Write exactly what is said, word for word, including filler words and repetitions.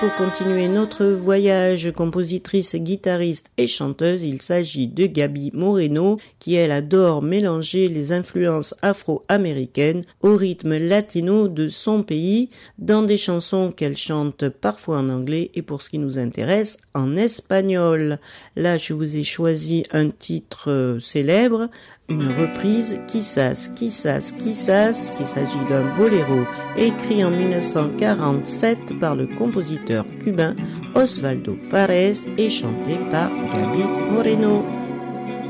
Pour continuer notre voyage, compositrice, guitariste et chanteuse, il s'agit de Gaby Moreno, qui elle adore mélanger les influences afro-américaines au rythme latino de son pays, dans des chansons qu'elle chante parfois en anglais et pour ce qui nous intéresse, en espagnol. Là, je vous ai choisi un titre euh, célèbre, une reprise, Quizás, Quizás, Quizás. Il s'agit d'un boléro écrit en dix-neuf cent quarante-sept par le compositeur cubain Osvaldo Fares et chanté par Gaby Moreno.